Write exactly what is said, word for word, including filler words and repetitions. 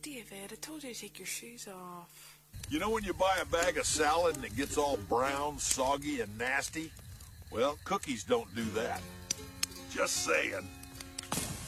David, I told you to take your shoes off. You know when you buy a bag of salad and it gets all brown, soggy, and nasty? Well, cookies don't do that. Just saying.